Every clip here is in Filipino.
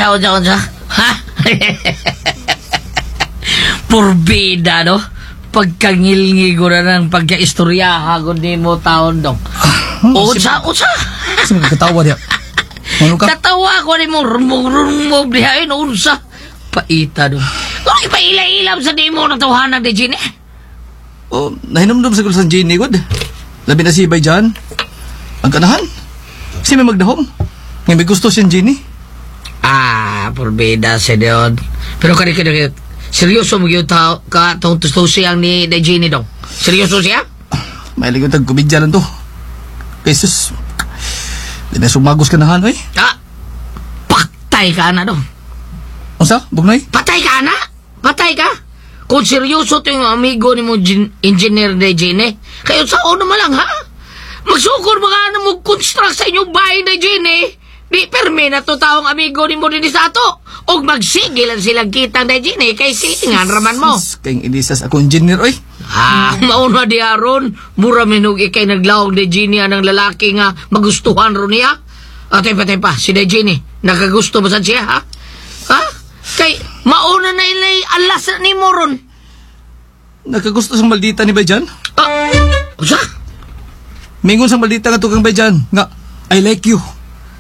Unsa? Ha? Purbida, no? Pagkangilngi ko na ng pagka-istoryaha ko ni mo taon dong. Unsa? Sino katawa diya? Ano ka? Katawa ko ni mo, rumog dihain, unsa? Paita dong. Kung ipaila-ilam sa di mo ng tawanan ni Gine. Oh, nahinumdum sa sa Jenny, God. Labi na si Ibay dyan. Ang kanahan. Kasi may magdahom. Ngayon may gusto siyang Jenny. Purbida si Deon. Pero kani seryoso mo yun ka itong tusto siyang ni Gine dong? Seryoso siya? May ligot ang kumidya lang to. Jesus. Di na sumagos kanahan, oy. Patay ka na dong. Unsa? Bugnoy? Patay ka na? Patay ka? Kung seryoso ito yung amigo ni mo engineer na Gine, kayo sa una lang ha? Magsukor mga na mo construct sa inyong bahay na Gine, di permi na to taong amigo ni mo din sa ato. O magsigilan silang kitang na Gine, kay silingan raman mo. Kayong ilisas ako engineer, oy. Mauna di aron, mura minug ikay naglawag na Gine ng lalaki nga magustuhan ron niya. Tepa, si na Gine, nakagusto ba sa siya ha? Ha? Kay mauna na ilay alas ni mo ron. Nakagusto sa maldita ni Bayjan? Usa? Mingon sa maldita nga tukang Bayjan nga, I like you.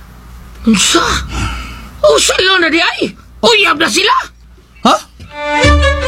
Usa? Usa yun na di ay? Uyab na sila? Ha?